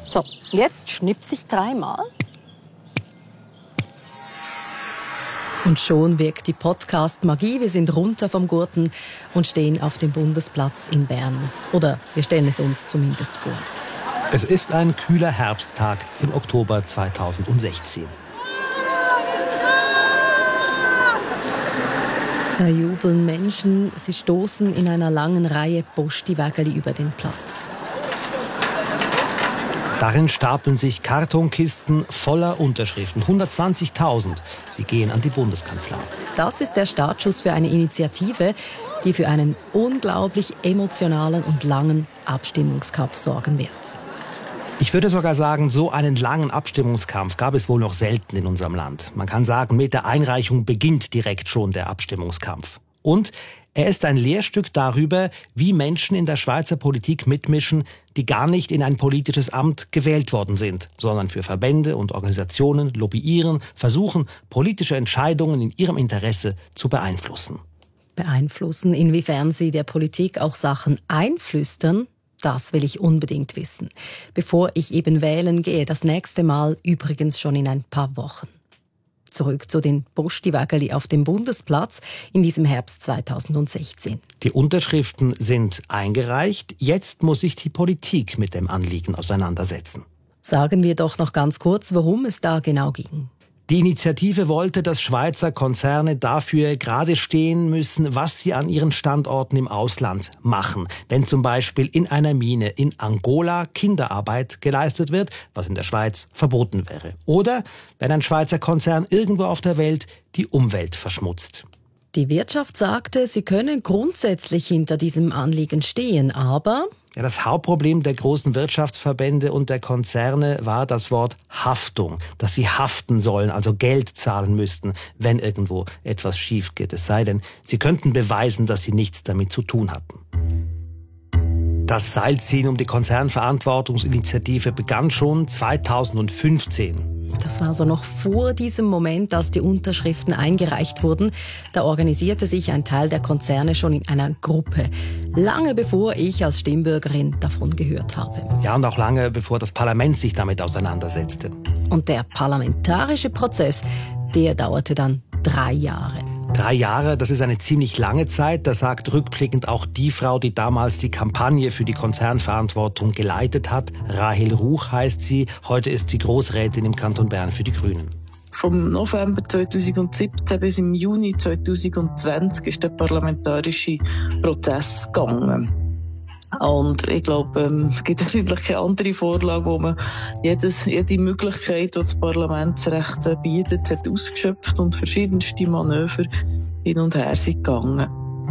So, jetzt schnipse ich 3-mal. Und schon wirkt die Podcast-Magie. Wir sind runter vom Gurten und stehen auf dem Bundesplatz in Bern. Oder wir stellen es uns zumindest vor. Es ist ein kühler Herbsttag im Oktober 2016. Da jubeln Menschen, sie stoßen in einer langen Reihe Postiwägeli über den Platz. Darin stapeln sich Kartonkisten voller Unterschriften. 120.000. Sie gehen an die Bundeskanzlei. Das ist der Startschuss für eine Initiative, die für einen unglaublich emotionalen und langen Abstimmungskampf sorgen wird. Ich würde sogar sagen, so einen langen Abstimmungskampf gab es wohl noch selten in unserem Land. Man kann sagen, mit der Einreichung beginnt direkt schon der Abstimmungskampf. Und er ist ein Lehrstück darüber, wie Menschen in der Schweizer Politik mitmischen, die gar nicht in ein politisches Amt gewählt worden sind, sondern für Verbände und Organisationen lobbyieren, versuchen, politische Entscheidungen in ihrem Interesse zu beeinflussen. Beeinflussen, inwiefern sie der Politik auch Sachen einflüstern? Das will ich unbedingt wissen, bevor ich eben wählen gehe. Das nächste Mal übrigens schon in ein paar Wochen. Zurück zu den Postiwägeli auf dem Bundesplatz in diesem Herbst 2016. Die Unterschriften sind eingereicht. Jetzt muss sich die Politik mit dem Anliegen auseinandersetzen. Sagen wir doch noch ganz kurz, worum es da genau ging. Die Initiative wollte, dass Schweizer Konzerne dafür gerade stehen müssen, was sie an ihren Standorten im Ausland machen. Wenn zum Beispiel in einer Mine in Angola Kinderarbeit geleistet wird, was in der Schweiz verboten wäre. Oder wenn ein Schweizer Konzern irgendwo auf der Welt die Umwelt verschmutzt. Die Wirtschaft sagte, sie könne grundsätzlich hinter diesem Anliegen stehen, aber... Ja, das Hauptproblem der großen Wirtschaftsverbände und der Konzerne war das Wort Haftung, dass sie haften sollen, also Geld zahlen müssten, wenn irgendwo etwas schief geht. Es sei denn, sie könnten beweisen, dass sie nichts damit zu tun hatten. Das Seilziehen um die Konzernverantwortungsinitiative begann schon 2015. Das war also noch vor diesem Moment, dass die Unterschriften eingereicht wurden. Da organisierte sich ein Teil der Konzerne schon in einer Gruppe. Lange bevor ich als Stimmbürgerin davon gehört habe. Ja, und auch lange bevor das Parlament sich damit auseinandersetzte. Und der parlamentarische Prozess, der dauerte dann 3 Jahre. 3 Jahre, das ist eine ziemlich lange Zeit. Das sagt rückblickend auch die Frau, die damals die Kampagne für die Konzernverantwortung geleitet hat. Rahel Ruch heißt sie. Heute ist sie Grossrätin im Kanton Bern für die Grünen. Vom November 2017 bis im Juni 2020 ist der parlamentarische Prozess gegangen. Und ich glaube, es gibt natürlich keine andere Vorlage, wo man jede Möglichkeit, die das Parlamentsrecht bietet, hat ausgeschöpft und verschiedenste Manöver hin und her sind gegangen.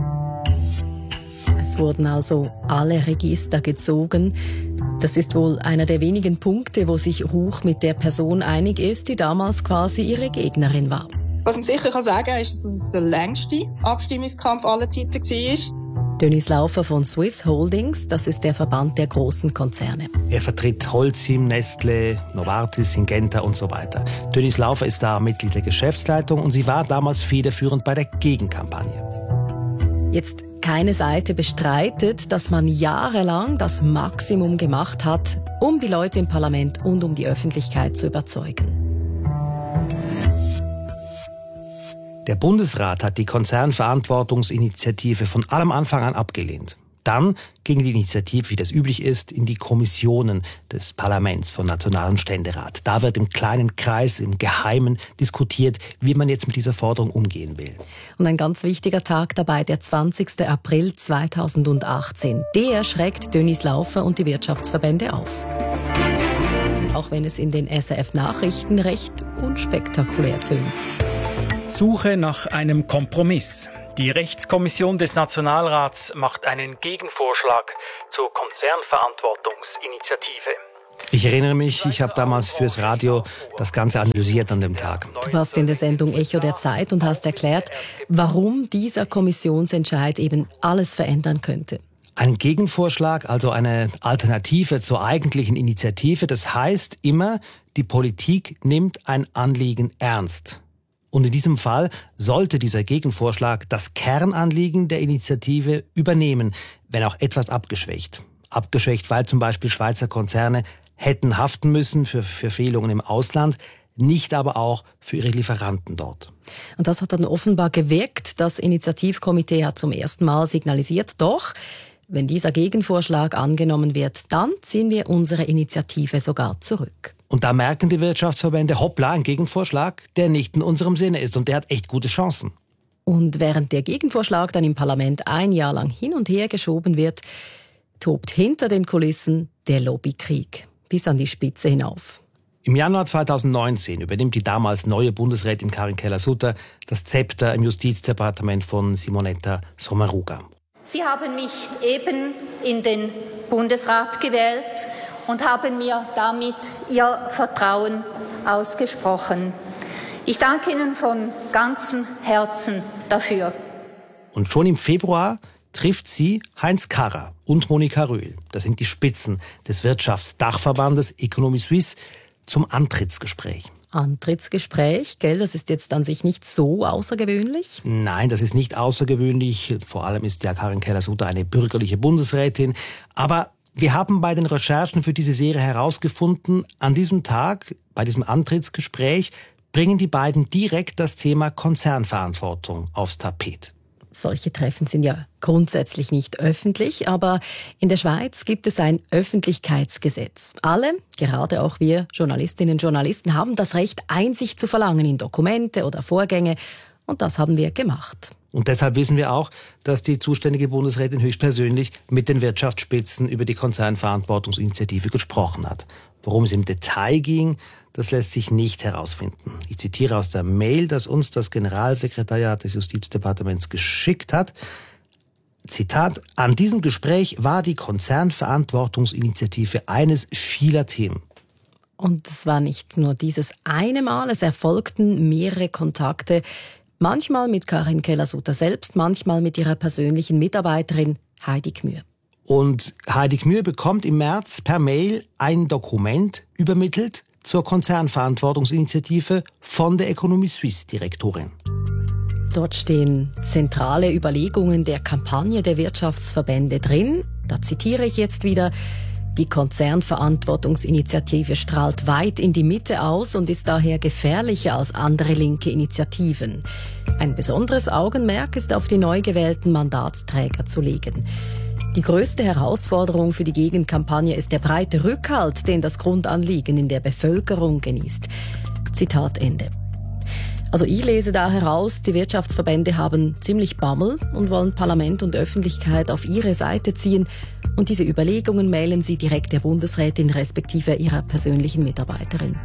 Es wurden also alle Register gezogen. Das ist wohl einer der wenigen Punkte, wo sich Ruch mit der Person einig ist, die damals quasi ihre Gegnerin war. Was man sicher sagen kann, ist, dass es der längste Abstimmungskampf aller Zeiten war. Dönis Laufer von Swiss Holdings, das ist der Verband der großen Konzerne. Er vertritt Holcim, Nestlé, Novartis, Syngenta und so weiter. Dönis Laufer ist da Mitglied der Geschäftsleitung und sie war damals federführend bei der Gegenkampagne. Jetzt keine Seite bestreitet, dass man jahrelang das Maximum gemacht hat, um die Leute im Parlament und um die Öffentlichkeit zu überzeugen. Der Bundesrat hat die Konzernverantwortungsinitiative von allem Anfang an abgelehnt. Dann ging die Initiative, wie das üblich ist, in die Kommissionen des Parlaments vom Nationalen Ständerat. Da wird im kleinen Kreis, im Geheimen diskutiert, wie man jetzt mit dieser Forderung umgehen will. Und ein ganz wichtiger Tag dabei, der 20. April 2018. Der schreckt Dönis Laufer und die Wirtschaftsverbände auf. Auch wenn es in den SRF-Nachrichten recht unspektakulär tönt. Suche nach einem Kompromiss. Die Rechtskommission des Nationalrats macht einen Gegenvorschlag zur Konzernverantwortungsinitiative. Ich erinnere mich, ich habe damals fürs Radio das Ganze analysiert an dem Tag. Du warst in der Sendung Echo der Zeit und hast erklärt, warum dieser Kommissionsentscheid eben alles verändern könnte. Ein Gegenvorschlag, also eine Alternative zur eigentlichen Initiative, das heißt immer, die Politik nimmt ein Anliegen ernst. Und in diesem Fall sollte dieser Gegenvorschlag das Kernanliegen der Initiative übernehmen, wenn auch etwas abgeschwächt. Abgeschwächt, weil zum Beispiel Schweizer Konzerne hätten haften müssen für Verfehlungen im Ausland, nicht aber auch für ihre Lieferanten dort. Und das hat dann offenbar gewirkt. Das Initiativkomitee hat zum ersten Mal signalisiert, doch, wenn dieser Gegenvorschlag angenommen wird, dann ziehen wir unsere Initiative sogar zurück. Und da merken die Wirtschaftsverbände, hoppla, ein Gegenvorschlag, der nicht in unserem Sinne ist und der hat echt gute Chancen. Und während der Gegenvorschlag dann im Parlament ein Jahr lang hin und her geschoben wird, tobt hinter den Kulissen der Lobbykrieg bis an die Spitze hinauf. Im Januar 2019 übernimmt die damals neue Bundesrätin Karin Keller-Sutter das Zepter im Justizdepartement von Simonetta Sommaruga. Sie haben mich eben in den Bundesrat gewählt und haben mir damit Ihr Vertrauen ausgesprochen. Ich danke Ihnen von ganzem Herzen dafür. Und schon im Februar trifft sie Heinz Karrer und Monika Röhl. Das sind die Spitzen des Wirtschaftsdachverbandes Economie Suisse zum Antrittsgespräch. Antrittsgespräch, gell? Das ist jetzt an sich nicht so außergewöhnlich? Nein, das ist nicht außergewöhnlich. Vor allem ist ja Karin Keller-Sutter eine bürgerliche Bundesrätin. Aber wir haben bei den Recherchen für diese Serie herausgefunden, an diesem Tag, bei diesem Antrittsgespräch, bringen die beiden direkt das Thema Konzernverantwortung aufs Tapet. Solche Treffen sind ja grundsätzlich nicht öffentlich, aber in der Schweiz gibt es ein Öffentlichkeitsgesetz. Alle, gerade auch wir Journalistinnen und Journalisten, haben das Recht, Einsicht zu verlangen in Dokumente oder Vorgänge. Und das haben wir gemacht. Und deshalb wissen wir auch, dass die zuständige Bundesrätin höchstpersönlich mit den Wirtschaftsspitzen über die Konzernverantwortungsinitiative gesprochen hat. Worum es im Detail ging, das lässt sich nicht herausfinden. Ich zitiere aus der Mail, das uns das Generalsekretariat des Justizdepartements geschickt hat. Zitat: An diesem Gespräch war die Konzernverantwortungsinitiative eines vieler Themen. Und es war nicht nur dieses eine Mal, es erfolgten mehrere Kontakte. Manchmal mit Karin Keller-Sutter selbst, manchmal mit ihrer persönlichen Mitarbeiterin Heidi Gmür. Und Heidi Gmür bekommt im März per Mail ein Dokument übermittelt zur Konzernverantwortungsinitiative von der Economie Suisse Direktorin. Dort stehen zentrale Überlegungen der Kampagne der Wirtschaftsverbände drin. Da zitiere ich jetzt wieder: Die Konzernverantwortungsinitiative strahlt weit in die Mitte aus und ist daher gefährlicher als andere linke Initiativen. Ein besonderes Augenmerk ist auf die neu gewählten Mandatsträger zu legen. Die größte Herausforderung für die Gegenkampagne ist der breite Rückhalt, den das Grundanliegen in der Bevölkerung genießt. Zitat Ende. Also ich lese da heraus, die Wirtschaftsverbände haben ziemlich Bammel und wollen Parlament und Öffentlichkeit auf ihre Seite ziehen. Und diese Überlegungen mailen sie direkt der Bundesrätin respektive ihrer persönlichen Mitarbeiterin.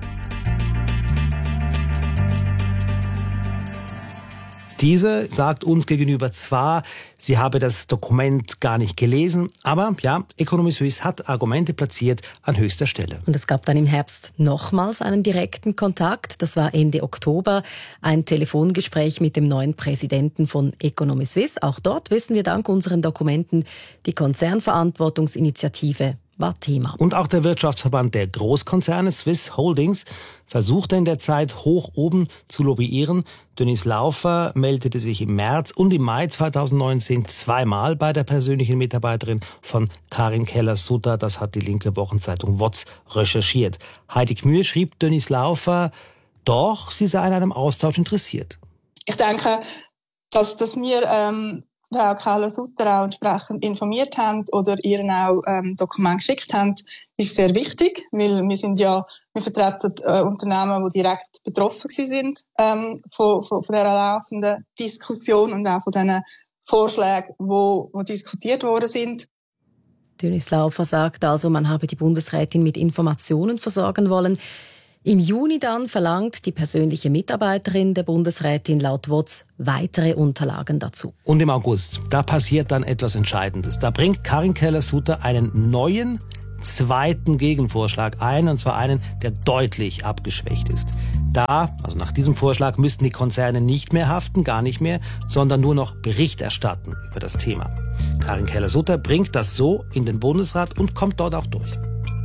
Diese sagt uns gegenüber zwar, sie habe das Dokument gar nicht gelesen, aber ja, Economie Suisse hat Argumente platziert an höchster Stelle. Und es gab dann im Herbst nochmals einen direkten Kontakt. Das war Ende Oktober, ein Telefongespräch mit dem neuen Präsidenten von Economie Suisse. Auch dort wissen wir dank unseren Dokumenten, die Konzernverantwortungsinitiative war Thema. Und auch der Wirtschaftsverband der Großkonzerne Swiss Holdings versuchte in der Zeit hoch oben zu lobbyieren. Dennis Laufer meldete sich im März und im Mai 2019 zweimal bei der persönlichen Mitarbeiterin von Karin Keller-Sutter. Das hat die linke Wochenzeitung WOZ recherchiert. Heidi Gmür schrieb Dennis Laufer, doch sie sei an einem Austausch interessiert. Ich denke, dass wir Frau Keller-Sutter auch entsprechend informiert haben oder ihr auch Dokumente geschickt haben, ist sehr wichtig, weil wir vertreten Unternehmen, die direkt betroffen sind von dieser laufenden Diskussion und auch von diesen Vorschlägen, die diskutiert worden sind. Dennis Laufer sagt also, man habe die Bundesrätin mit Informationen versorgen wollen. Im Juni dann verlangt die persönliche Mitarbeiterin der Bundesrätin laut WOZ weitere Unterlagen dazu. Und im August, da passiert dann etwas Entscheidendes. Da bringt Karin Keller-Sutter einen neuen, zweiten Gegenvorschlag ein, und zwar einen, der deutlich abgeschwächt ist. Da, also nach diesem Vorschlag, müssten die Konzerne nicht mehr haften, gar nicht mehr, sondern nur noch Bericht erstatten über das Thema. Karin Keller-Sutter bringt das so in den Bundesrat und kommt dort auch durch.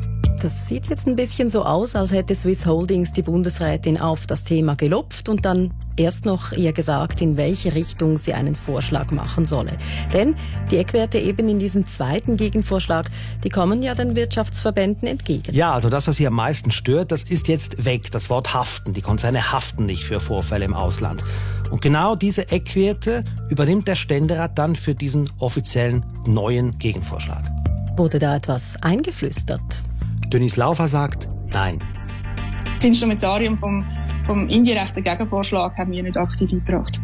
Das sieht jetzt ein bisschen so aus, als hätte Swiss Holdings die Bundesrätin auf das Thema gelupft und dann erst noch ihr gesagt, in welche Richtung sie einen Vorschlag machen solle. Denn die Eckwerte eben in diesem zweiten Gegenvorschlag, die kommen ja den Wirtschaftsverbänden entgegen. Ja, also das, was sie am meisten stört, das ist jetzt weg. Das Wort haften. Die Konzerne haften nicht für Vorfälle im Ausland. Und genau diese Eckwerte übernimmt der Ständerat dann für diesen offiziellen neuen Gegenvorschlag. Wurde da etwas eingeflüstert? Dönnis Laufer sagt nein. Das Instrumentarium vom indirekten Gegenvorschlag haben wir nicht aktiv eingebracht.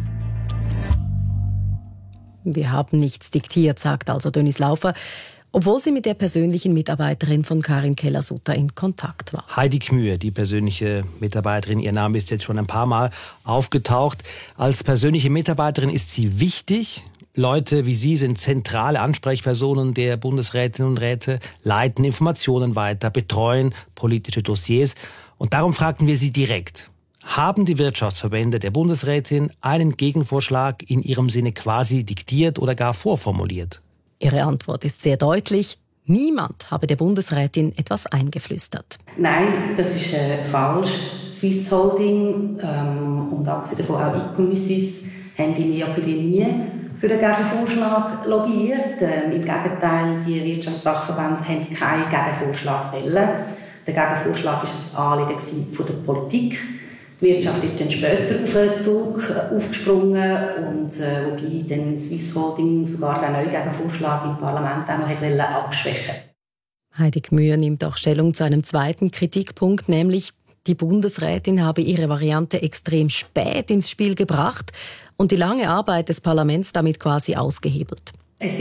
Wir haben nichts diktiert, sagt also Dönnis Laufer, obwohl sie mit der persönlichen Mitarbeiterin von Karin Keller-Sutter in Kontakt war. Heidi Gmür, die persönliche Mitarbeiterin, ihr Name ist jetzt schon ein paar Mal aufgetaucht. Als persönliche Mitarbeiterin ist sie wichtig. Leute wie Sie sind zentrale Ansprechpersonen der Bundesrätinnen und Räte, leiten Informationen weiter, betreuen politische Dossiers. Und darum fragten wir Sie direkt: Haben die Wirtschaftsverbände der Bundesrätin einen Gegenvorschlag in ihrem Sinne quasi diktiert oder gar vorformuliert? Ihre Antwort ist sehr deutlich. Niemand habe der Bundesrätin etwas eingeflüstert. Nein, das ist falsch. Swiss Holding und abgesehen davon auch Economisys haben in der Epidemie für den Gegenvorschlag lobbyiert. Im Gegenteil, die Wirtschaftsfachverbände haben keinen Gegenvorschlag wollen. Der Gegenvorschlag war ein Anliegen von der Politik. Die Wirtschaft ist dann später auf den Zug aufgesprungen und wobei dann Swiss Holding sogar den neuen Gegenvorschlag im Parlament auch noch abschwächen wollte. Heidi Gmür nimmt auch Stellung zu einem zweiten Kritikpunkt, nämlich die Bundesrätin habe ihre Variante extrem spät ins Spiel gebracht und die lange Arbeit des Parlaments damit quasi ausgehebelt. Das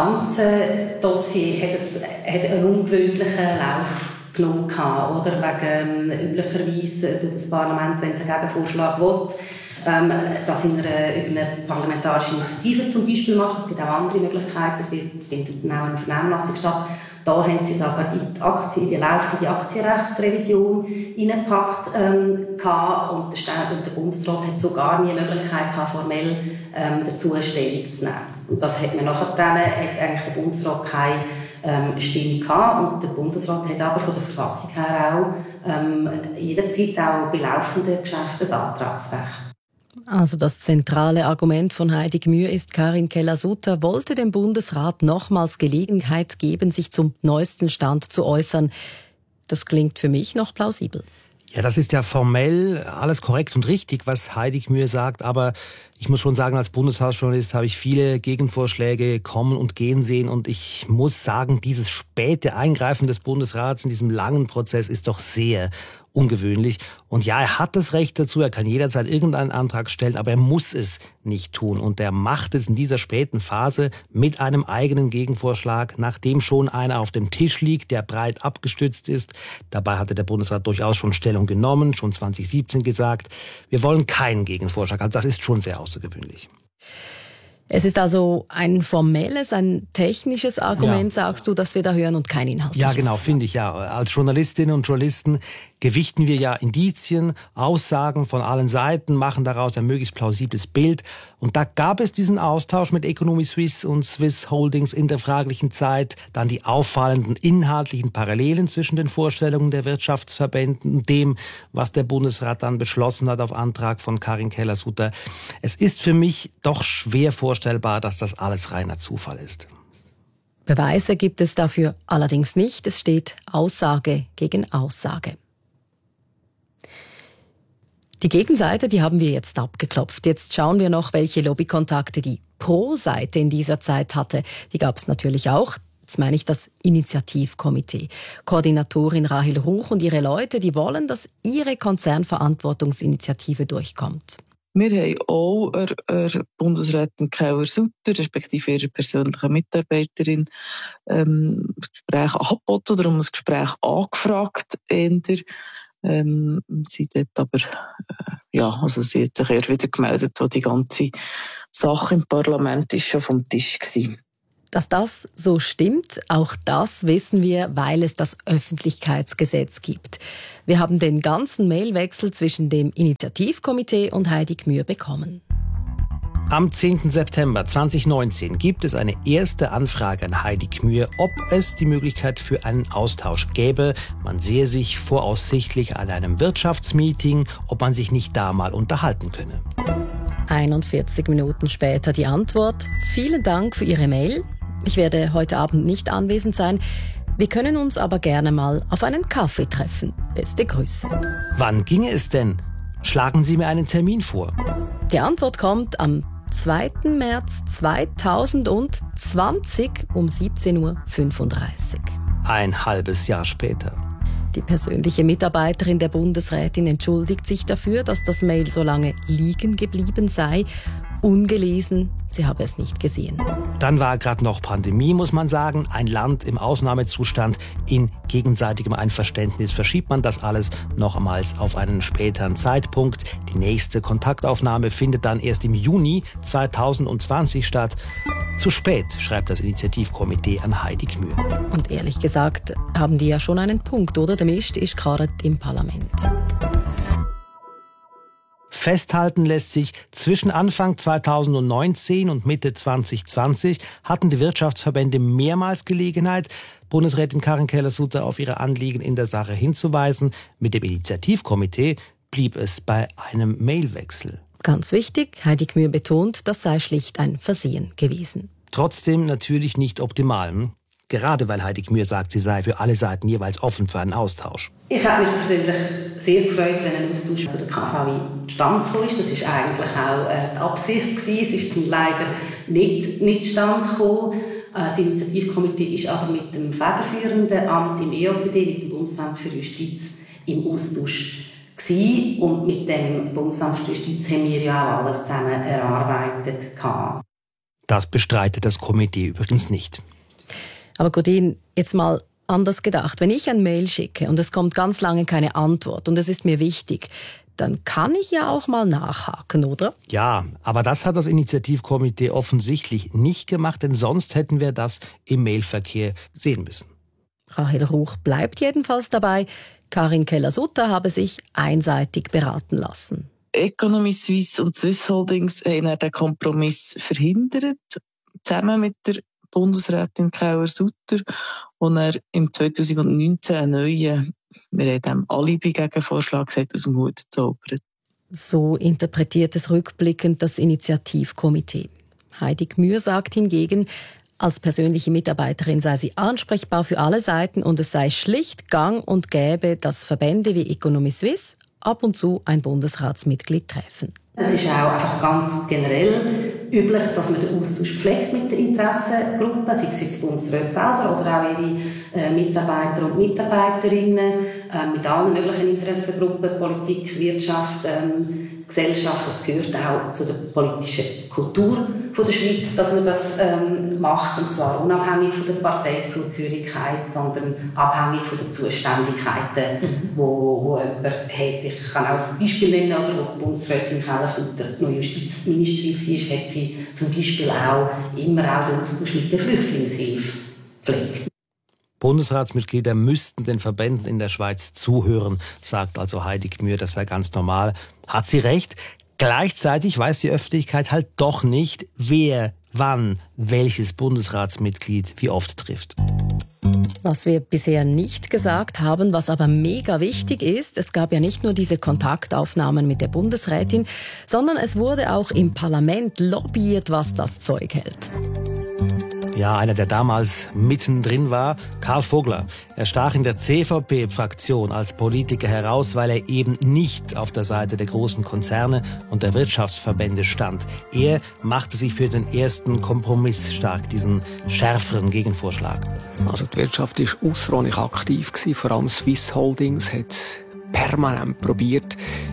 ganze Dossier hat einen ungewöhnlichen Lauf genommen, oder? Wegen üblicherweise das Parlament, wenn es einen Gegenvorschlag will, das über eine parlamentarische Initiative zum Beispiel machen. Es gibt auch andere Möglichkeiten, es findet auch eine Vernehmlassung statt. Da haben sie es aber in die laufende Aktienrechtsrevision hineingepackt und der Bundesrat hat sogar nie die Möglichkeit gehabt, formell dazu Stellung zu nehmen. Und das hat man nachher hat eigentlich der Bundesrat keine Stimme gehabt und der Bundesrat hat aber von der Verfassung her auch jederzeit auch bei laufenden Geschäften das Antragsrecht. Also das zentrale Argument von Heidi Gmür ist, Karin Keller-Sutter wollte dem Bundesrat nochmals Gelegenheit geben, sich zum neuesten Stand zu äußern. Das klingt für mich noch plausibel. Ja, das ist ja formell alles korrekt und richtig, was Heidi Gmür sagt, aber ich muss schon sagen, als Bundestagsjournalist habe ich viele Gegenvorschläge kommen und gehen sehen und ich muss sagen, dieses späte Eingreifen des Bundesrats in diesem langen Prozess ist doch sehr ungewöhnlich. Und ja, er hat das Recht dazu, er kann jederzeit irgendeinen Antrag stellen, aber er muss es nicht tun. Und er macht es in dieser späten Phase mit einem eigenen Gegenvorschlag, nachdem schon einer auf dem Tisch liegt, der breit abgestützt ist. Dabei hatte der Bundesrat durchaus schon Stellung genommen, schon 2017 gesagt, wir wollen keinen Gegenvorschlag. Also das ist schon sehr außergewöhnlich. Es ist also ein formelles, ein technisches Argument, sagst du, das wir da hören und kein inhaltliches. Ja, genau, finde ich ja. Als Journalistinnen und Journalisten gewichten wir ja Indizien, Aussagen von allen Seiten, machen daraus ein möglichst plausibles Bild. Und da gab es diesen Austausch mit Economy Suisse und Swiss Holdings in der fraglichen Zeit, dann die auffallenden inhaltlichen Parallelen zwischen den Vorstellungen der Wirtschaftsverbände und dem, was der Bundesrat dann beschlossen hat auf Antrag von Karin Keller-Sutter. Es ist für mich doch schwer vorstellbar, dass das alles reiner Zufall ist. Beweise gibt es dafür allerdings nicht. Es steht Aussage gegen Aussage. Die Gegenseite, die haben wir jetzt abgeklopft. Jetzt schauen wir noch, welche Lobbykontakte die Pro-Seite in dieser Zeit hatte. Die gab es natürlich auch. Jetzt meine ich das Initiativkomitee. Koordinatorin Rahel Ruch und ihre Leute, die wollen, dass ihre Konzernverantwortungsinitiative durchkommt. Wir haben auch der Bundesrätin Keller-Sutter, respektive ihrer persönlichen Mitarbeiterin, Gespräch angeboten oder um ein Gespräch angefragt. Sie hat aber, sie hat sich eher wieder gemeldet, wo die ganze Sache im Parlament ist schon vom Tisch gewesen. Dass das so stimmt, auch das wissen wir, weil es das Öffentlichkeitsgesetz gibt. Wir haben den ganzen Mailwechsel zwischen dem Initiativkomitee und Heidi Gmür bekommen. Am 10. September 2019 gibt es eine erste Anfrage an Heidi Gmür, ob es die Möglichkeit für einen Austausch gäbe. Man sehe sich voraussichtlich an einem Wirtschaftsmeeting, ob man sich nicht da mal unterhalten könne. 41 Minuten später die Antwort. Vielen Dank für Ihre Mail. Ich werde heute Abend nicht anwesend sein. Wir können uns aber gerne mal auf einen Kaffee treffen. Beste Grüße. Wann ginge es denn? Schlagen Sie mir einen Termin vor. Die Antwort kommt am 2. März 2020 um 17:35 Uhr. Ein halbes Jahr später. Die persönliche Mitarbeiterin der Bundesrätin entschuldigt sich dafür, dass das Mail so lange liegen geblieben sei. Ungelesen, sie habe es nicht gesehen. Dann war gerade noch Pandemie, muss man sagen. Ein Land im Ausnahmezustand. In gegenseitigem Einverständnis verschiebt man das alles nochmals auf einen späteren Zeitpunkt. Die nächste Kontaktaufnahme findet dann erst im Juni 2020 statt. Zu spät, schreibt das Initiativkomitee an Heidi Gmür. Und ehrlich gesagt haben die ja schon einen Punkt, oder? Der Mist ist gerade im Parlament. Festhalten lässt sich, zwischen Anfang 2019 und Mitte 2020 hatten die Wirtschaftsverbände mehrmals Gelegenheit, Bundesrätin Karin Keller-Sutter auf ihre Anliegen in der Sache hinzuweisen. Mit dem Initiativkomitee blieb es bei einem Mailwechsel. Ganz wichtig, Heidi Gmür betont, das sei schlicht ein Versehen gewesen. Trotzdem natürlich nicht optimal. Gerade weil Heidi Gmür sagt, sie sei für alle Seiten jeweils offen für einen Austausch. Ich habe mich persönlich sehr gefreut, wenn ein Austausch zu der KVI zustande gekommen ist. Das war eigentlich auch die Absicht gewesen. Es ist dann leider nicht zustande gekommen. Das Initiativkomitee ist aber mit dem federführenden Amt im EOPD, mit dem Bundesamt für Justiz, im Austausch gewesen. Und mit dem Bundesamt für Justiz haben wir ja auch alles zusammen erarbeitet. Das bestreitet das Komitee übrigens nicht. Aber Gudin, jetzt mal anders gedacht. Wenn ich ein Mail schicke und es kommt ganz lange keine Antwort und es ist mir wichtig, dann kann ich ja auch mal nachhaken, oder? Ja, aber das hat das Initiativkomitee offensichtlich nicht gemacht, denn sonst hätten wir das im Mailverkehr sehen müssen. Rahel Ruch bleibt jedenfalls dabei. Karin Keller-Sutter habe sich einseitig beraten lassen. Economy Suisse und Swiss Holdings haben den Kompromiss verhindert, zusammen mit der Bundesrätin Keller-Sutter, und er im 2019 einen neuen, wir haben dem Alibi-Gegenvorschlag gesagt, aus dem Hut zaubert. So interpretiert es rückblickend das Initiativkomitee. Heidi Gmür sagt hingegen, als persönliche Mitarbeiterin sei sie ansprechbar für alle Seiten und es sei schlicht gang und gäbe, dass Verbände wie Economy Suisse ab und zu ein Bundesratsmitglied treffen. Es ist auch einfach ganz generell üblich, dass man den Austausch pflegt mit den Interessengruppen, sei es jetzt Bundesräte selber oder auch ihre Mitarbeiter und Mitarbeiterinnen, mit allen möglichen Interessengruppen, Politik, Wirtschaft, Gesellschaft. Das gehört auch zu der politischen Kultur der Schweiz, dass man das macht, und zwar unabhängig von der Parteizugehörigkeit, sondern abhängig von den Zuständigkeiten, wo jemand hat. Ich kann auch ein Beispiel nennen, oder wo die Bundesrätin Keller-Sutter noch Justizministerin war, hat sie zum Beispiel auch immer auch den Austausch mit der Flüchtlingshilfe gepflegt. Bundesratsmitglieder müssten den Verbänden in der Schweiz zuhören, sagt also Heidi Gmür, das sei ganz normal. Hat sie recht? Gleichzeitig weiß die Öffentlichkeit halt doch nicht, wer, wann, welches Bundesratsmitglied wie oft trifft. Was wir bisher nicht gesagt haben, was aber mega wichtig ist, es gab ja nicht nur diese Kontaktaufnahmen mit der Bundesrätin, sondern es wurde auch im Parlament lobbyiert, was das Zeug hält. Ja, einer, der damals mittendrin war, Karl Vogler. Er stach in der CVP-Fraktion als Politiker heraus, weil er eben nicht auf der Seite der großen Konzerne und der Wirtschaftsverbände stand. Er machte sich für den ersten Kompromiss stark, diesen schärferen Gegenvorschlag. Also die Wirtschaft war ausserordentlich aktiv gewesen. Vor allem Swiss Holdings hat permanent probiert,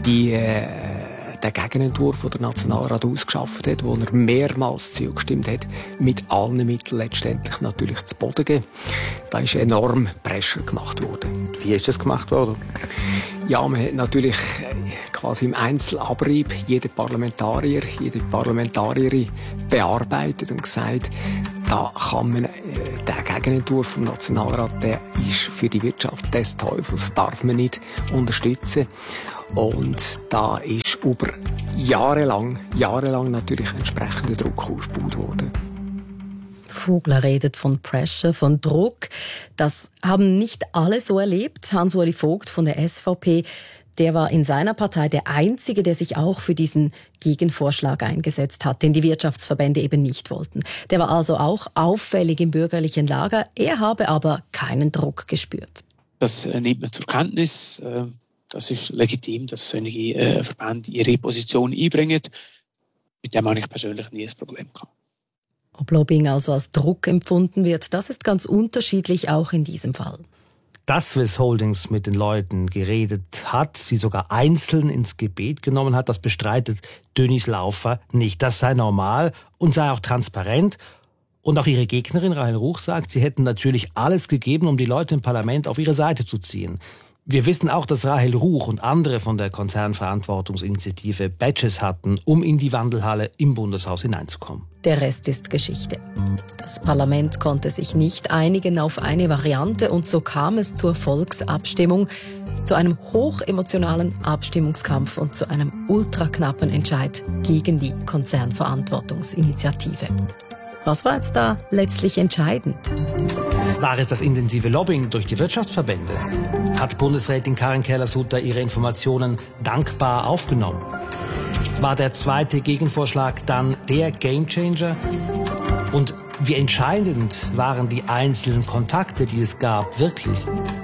den Gegenentwurf, den der Nationalrat ausgeschafft hat, wo er mehrmals zugestimmt hat, mit allen Mitteln letztendlich natürlich zu Boden geben. Da ist enorm Pressure gemacht worden. Wie ist das gemacht worden? Ja, man hat natürlich quasi im Einzelabrieb jeden Parlamentarier, jede Parlamentarierin bearbeitet und gesagt, da kann man den Gegenentwurf vom Nationalrat, der ist für die Wirtschaft des Teufels, darf man nicht unterstützen. Und da ist ist über jahrelang natürlich entsprechender Druck aufgebaut worden. Vogler redet von Pressure, von Druck. Das haben nicht alle so erlebt. Hans-Uli Vogt von der SVP, der war in seiner Partei der Einzige, der sich auch für diesen Gegenvorschlag eingesetzt hat, den die Wirtschaftsverbände eben nicht wollten. Der war also auch auffällig im bürgerlichen Lager. Er habe aber keinen Druck gespürt. Das nimmt man zur Kenntnis. Das ist legitim, dass solche Verbände ihre Position einbringen. Mit dem habe ich persönlich nie ein Problem gehabt. Ob Lobbying also als Druck empfunden wird, das ist ganz unterschiedlich, auch in diesem Fall. Dass Swiss Holdings mit den Leuten geredet hat, sie sogar einzeln ins Gebet genommen hat, das bestreitet Dönis Laufer nicht. Das sei normal und sei auch transparent. Und auch ihre Gegnerin Rahel Ruch sagt, sie hätten natürlich alles gegeben, um die Leute im Parlament auf ihre Seite zu ziehen. Wir wissen auch, dass Rahel Ruch und andere von der Konzernverantwortungsinitiative Badges hatten, um in die Wandelhalle im Bundeshaus hineinzukommen. Der Rest ist Geschichte. Das Parlament konnte sich nicht einigen auf eine Variante und so kam es zur Volksabstimmung, zu einem hochemotionalen Abstimmungskampf und zu einem ultraknappen Entscheid gegen die Konzernverantwortungsinitiative. Was war jetzt da letztlich entscheidend? War es das intensive Lobbying durch die Wirtschaftsverbände? Hat Bundesrätin Karin Keller-Sutter ihre Informationen dankbar aufgenommen? War der zweite Gegenvorschlag dann der Gamechanger? Und wie entscheidend waren die einzelnen Kontakte, die es gab, wirklich?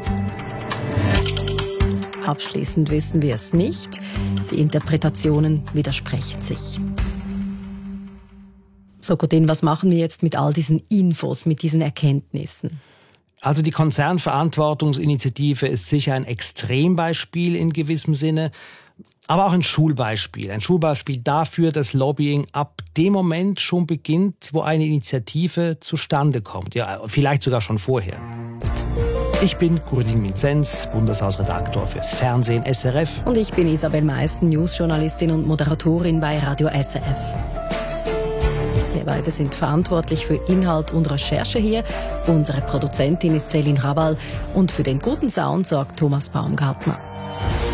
Abschließend wissen wir es nicht. Die Interpretationen widersprechen sich. So, Godin, was machen wir jetzt mit all diesen Infos, mit diesen Erkenntnissen? Also die Konzernverantwortungsinitiative ist sicher ein Extrembeispiel in gewissem Sinne, aber auch ein Schulbeispiel. Ein Schulbeispiel dafür, dass Lobbying ab dem Moment schon beginnt, wo eine Initiative zustande kommt. Ja, vielleicht sogar schon vorher. Ich bin Gurdin Vinzenz, Bundeshausredaktor fürs Fernsehen SRF. Und ich bin Isabel Meissen, Newsjournalistin und Moderatorin bei Radio SRF. Wir beide sind verantwortlich für Inhalt und Recherche hier. Unsere Produzentin ist Céline Rabal und für den guten Sound sorgt Thomas Baumgartner.